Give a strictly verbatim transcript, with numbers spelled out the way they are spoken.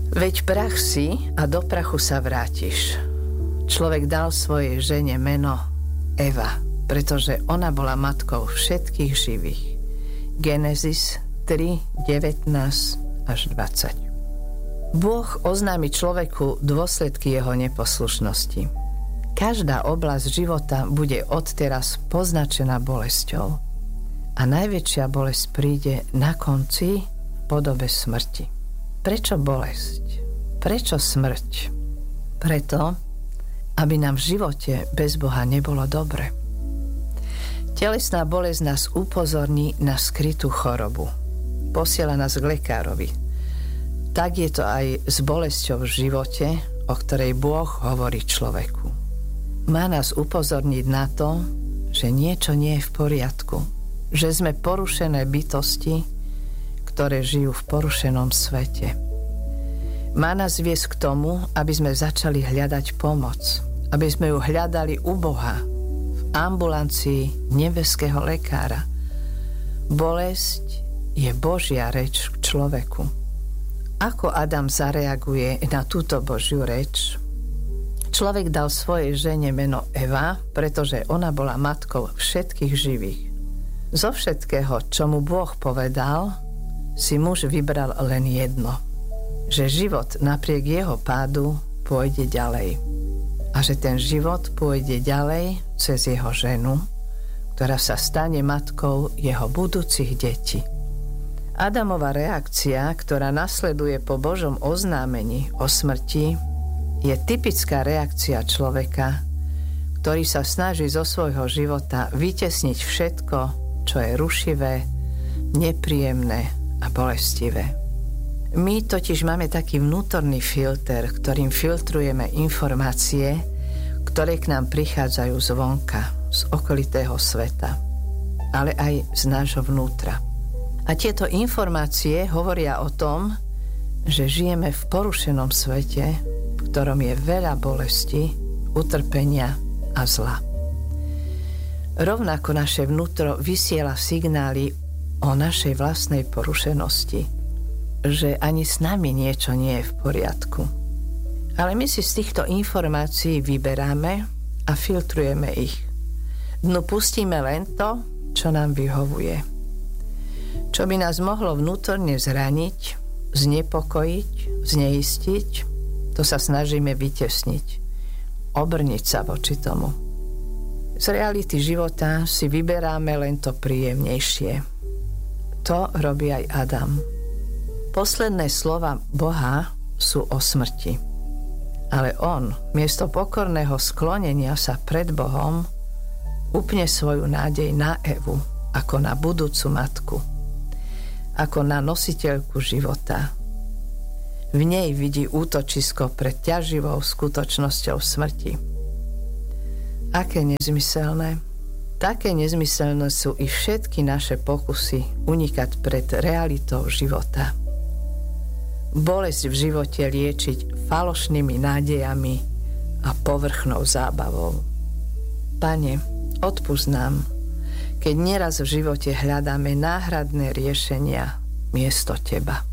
Veď prach si a do prachu sa vrátiš. Človek dal svojej žene meno Eva, pretože ona bola matkou všetkých živých. Genesis tri, devätnásť až dvadsať. Boh oznámi človeku dôsledky jeho neposlušnosti. Každá oblasť života bude odteraz poznačená bolesťou. A najväčšia bolesť príde na konci v podobe smrti. Prečo bolesť? Prečo smrť? Preto, aby nám v živote bez Boha nebolo dobre. Telesná bolesť nás upozorní na skrytú chorobu. Posiela nás k lekárovi. Tak je to aj s bolesťou v živote, o ktorej Boh hovorí človeku. Má nás upozorniť na to, že niečo nie je v poriadku, že sme porušené bytosti, ktoré žijú v porušenom svete. Má nás viesť k tomu, aby sme začali hľadať pomoc, aby sme ju hľadali u Boha, v ambulancii nebeského lekára. Bolesť je Božia reč k človeku. Ako Adam zareaguje na túto Božiu reč? Človek dal svojej žene meno Eva, pretože ona bola matkou všetkých živých. Zo všetkého, čo mu Boh povedal, si muž vybral len jedno. Že život napriek jeho pádu pôjde ďalej. A že ten život pôjde ďalej cez jeho ženu, ktorá sa stane matkou jeho budúcich detí. Adamova reakcia, ktorá nasleduje po Božom oznámení o smrti, je typická reakcia človeka, ktorý sa snaží zo svojho života vytesniť všetko, čo je rušivé, nepríjemné a bolestivé. My totiž máme taký vnútorný filter, ktorým filtrujeme informácie, ktoré k nám prichádzajú zvonka, z okolitého sveta, ale aj z nášho vnútra. A tieto informácie hovoria o tom, že žijeme v porušenom svete, v ktorom je veľa bolesti, utrpenia a zla. Rovnako naše vnútro vysiela signály o našej vlastnej porušenosti, že ani s nami niečo nie je v poriadku. Ale my si z týchto informácií vyberáme a filtrujeme ich. Dnu pustíme len to, čo nám vyhovuje. Čo by nás mohlo vnútorne zraniť, znepokojiť, zneistiť, to sa snažíme vytesniť, obrniť sa voči tomu. Z reality života si vyberáme len to príjemnejšie. To robí aj Adam. Posledné slova Boha sú o smrti. Ale on, miesto pokorného sklonenia sa pred Bohom, upne svoju nádej na Evu, ako na budúcu matku, ako na nositeľku života. V nej vidí útočisko pred ťaživou skutočnosťou smrti. Aké nezmyselné? Také nezmyselné sú i všetky naše pokusy unikať pred realitou života. Bolesť v živote liečiť falošnými nádejami a povrchnou zábavou. Pane, odpusť nám, keď nieraz v živote hľadáme náhradné riešenia miesto Teba.